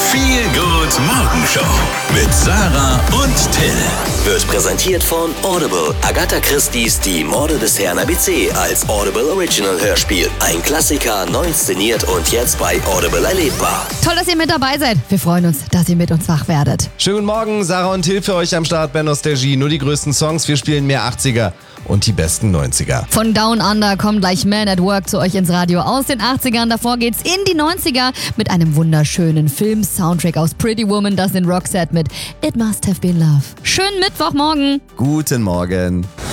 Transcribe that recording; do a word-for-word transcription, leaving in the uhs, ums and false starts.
Viel Gut Morgenshow mit Sarah und Till. Wird präsentiert von Audible. Agatha Christie's Die Morde des Herrn A B C als Audible Original Hörspiel. Ein Klassiker, neu inszeniert und jetzt bei Audible erlebbar. Toll, dass ihr mit dabei seid. Wir freuen uns, dass ihr mit uns wach werdet. Schönen guten Morgen, Sarah und Till für euch am Start bei Nostalgie. Nur die größten Songs, wir spielen mehr achtziger und die besten neunziger. Von Down Under kommt gleich Man at Work zu euch ins Radio aus den achtzigern. Davor geht's in die neunziger mit einem wunderschönen Film-Soundtrack aus Pretty Woman, das in Roxette mit It Must Have Been Love. Schönen Mittwochmorgen. Guten Morgen.